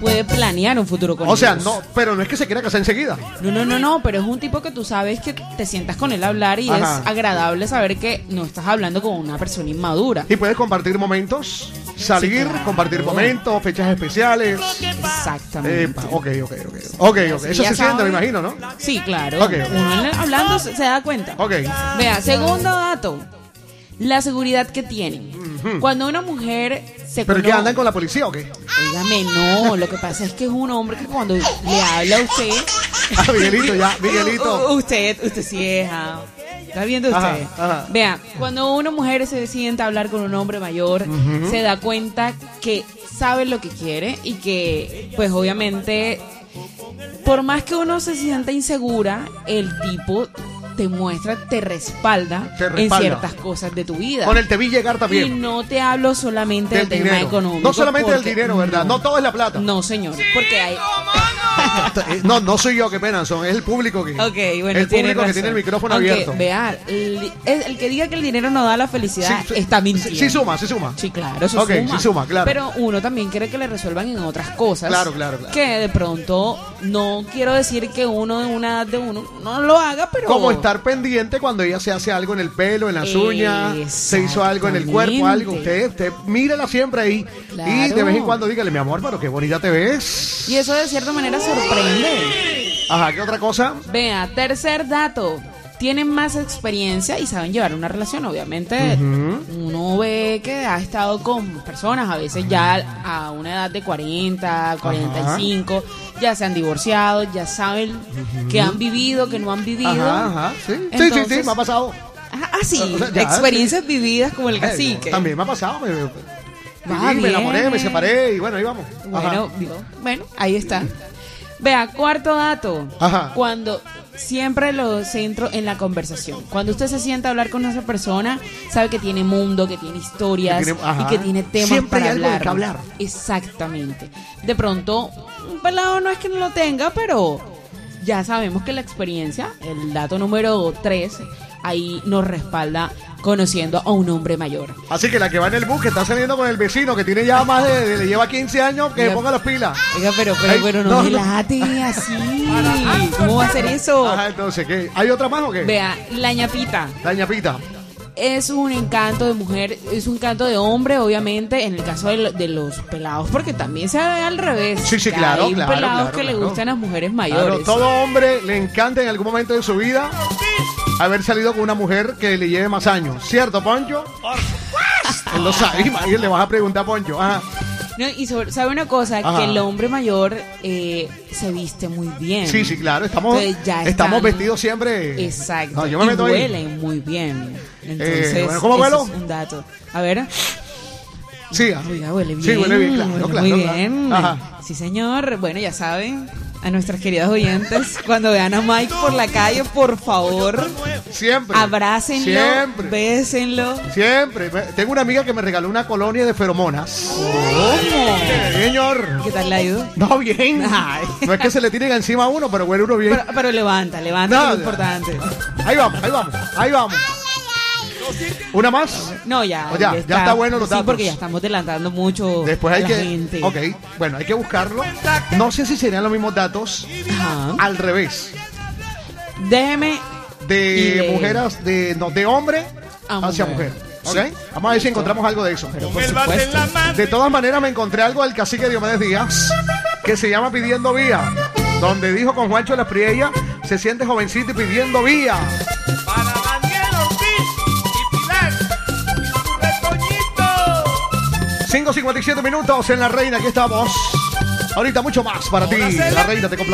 puede planear un futuro con O sea, ellos. no, pero no es que se quiera casar enseguida. No, pero es un tipo que tú sabes que te sientas con él a hablar y Ajá. es agradable saber que no estás hablando con una persona inmadura. Y puedes compartir momentos, salir, Sí, claro. compartir momentos, fechas especiales. Exactamente. Ok. Eso ya se siente, saben. me imagino, ¿no? Sí, claro. Ok. Uno hablando se da cuenta. Ok. Vea, segundo dato. La seguridad que tienen. Cuando una mujer se ¿Pero que conoce... andan con la policía o qué? Óigame, no. Lo que pasa es que es un hombre que cuando le habla a usted... Ah, Miguelito, ya, Miguelito. Usted sí es... ¿Está viendo usted? Ajá. Vea, cuando una mujer se sienta a hablar con un hombre mayor, se da cuenta que sabe lo que quiere y que, pues obviamente, por más que uno se sienta insegura, el tipo te muestra, te respalda en ciertas cosas de tu vida. Con él te vi llegar Y también. no te hablo solamente del tema dinero. económico. No solamente del porque- dinero, ¿verdad? No todo es la plata. No, señor. Porque hay... No soy yo, qué pena, es el público que... Ok, bueno, el tiene público que razón. tiene el micrófono Aunque, abierto. vea, el que diga que el dinero no da la felicidad Sí, está mintiendo. Sí suma. Sí, claro, eso Ok, suma. sí suma, claro. Pero uno también quiere que le resuelvan en otras cosas. Claro. Que de pronto, no quiero decir que uno en una edad de uno no lo haga, pero... Como estar pendiente cuando ella se hace algo en el pelo, en las uñas, se hizo algo en el cuerpo, algo. Usted mírala siempre ahí. Claro. Y de vez en cuando dígale, mi amor, pero qué bonita te ves. Y eso de cierta manera sorprende. Ajá, ¿qué otra cosa? Vea, tercer dato. Tienen más experiencia y saben llevar una relación. Obviamente, uno ve que ha estado con personas, a veces ya a una edad de 40, 45, ya se han divorciado, ya saben que han vivido, que no han vivido. Ajá, sí. Sí, Entonces- me ha pasado. Sí, O sea, ya, experiencias vividas como el cacique. También me ha pasado. Va Me enamoré, bien. me separé y bueno, ahí vamos. Bueno, ahí está. Vea, cuarto dato. Ajá. Cuando siempre lo centro en la conversación. Cuando usted se sienta a hablar con esa persona, sabe que tiene mundo, que tiene historias y que tiene temas Siempre para hay algo de hablar. qué hablar. Exactamente. De pronto, un pelado no es que no lo tenga, pero ya sabemos que la experiencia, el dato número 3, ahí nos respalda conociendo a un hombre mayor. Así que la que va en el bus, que está saliendo con el vecino, que tiene ya más le lleva 15 años, que Oiga, ponga las pilas. Oiga, pero Ay, no me late así. ¿Cómo va a ser eso? Ajá, entonces, ¿qué? ¿Hay otra más o qué? Vea, la ñapita La ñapita. es un encanto de mujer, es un encanto de hombre, obviamente, en el caso de los pelados, porque también se ve al revés. Sí, Que claro, hay claro, pelados claro, que le claro. gustan a las mujeres Claro, mayores. todo hombre le encanta en algún momento de su vida haber salido con una mujer que le lleve más años. ¿Cierto, Poncho? Él lo sabe, y le vas a preguntar a Poncho. Ajá. No, y sabe una cosa, Ajá. que el hombre mayor se viste muy bien. Sí, claro, estamos Entonces, ya estamos están- vestidos siempre. Exacto. No, yo me y meto ahí. huelen muy bien. Entonces, bueno, ¿cómo ese huelo? es un dato. A ver. Sí, Oiga, huele bien. Sí, huele bien, claro, huele claro, muy claro. bien. Ajá. Sí, señor. Bueno, ya saben, a nuestras queridas oyentes, cuando vean a Mike por la calle, por favor, Siempre. abrácenlo, Siempre. bésenlo. Siempre. Tengo una amiga que me regaló una colonia de feromonas. ¿Cómo? Señor. ¿Qué tal le ha ido? No, bien. Ay. No es que se le tiren encima a uno, pero huele uno bien. Pero levanta, que es Nada. lo importante. Ahí vamos. ¿Una más? No, ya. O ya está bueno los datos. Sí, porque ya estamos adelantando mucho Después hay a la que... gente. Ok, bueno, hay que buscarlo. No sé si serían los mismos datos Ajá. al revés. Déjeme y De de- mujeres, de hombre a hacia mujer. mujer. ¿Ok? Vamos a ver si encontramos algo de eso. Por supuesto. De todas maneras, me encontré algo del cacique Diomedes Díaz que se llama Pidiendo Vía, donde dijo con Juancho La Priella, se siente jovencito y pidiendo vía. Para Daniel Ortiz y Pilar y su retoñito. 5:57 minutos en La Reina, aquí estamos. Ahorita mucho más para ti. La Reina te complace.